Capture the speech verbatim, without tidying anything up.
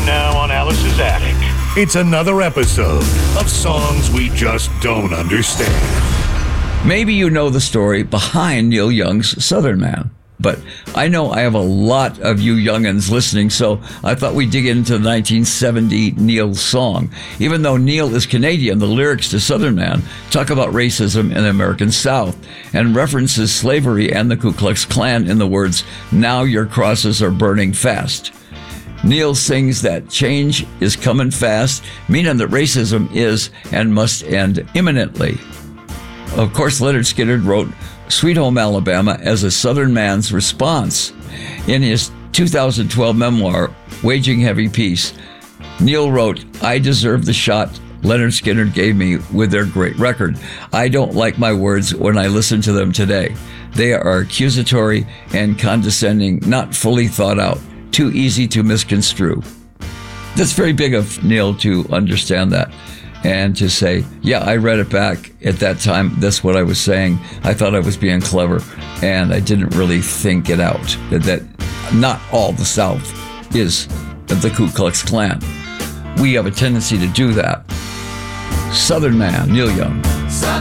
now on Alice's Attic. It's another episode of Songs We Just Don't Understand. Maybe you know the story behind Neil Young's Southern Man, but I know I have a lot of you youngins listening, so I thought we'd dig into the nineteen seventy Neil song. Even though Neil is Canadian, the lyrics to Southern Man talk about racism in the American South and references slavery and the Ku Klux Klan in the words, "Now your crosses are burning fast." Neil sings that change is coming fast, meaning that racism is and must end imminently. Of course, Leonard Skinner wrote Sweet Home Alabama as a Southern man's response. In his two thousand twelve memoir, Waging Heavy Peace, Neil wrote, "I deserve the shot Leonard Skinner gave me with their great record. I don't like my words when I listen to them today. They are accusatory and condescending, not fully thought out, too easy to misconstrue." That's very big of Neil to understand that and to say, yeah, I read it back at that time. That's what I was saying. I thought I was being clever, and I didn't really think it out, that, that not all the South is the Ku Klux Klan. We have a tendency to do that. Southern Man, Neil Young.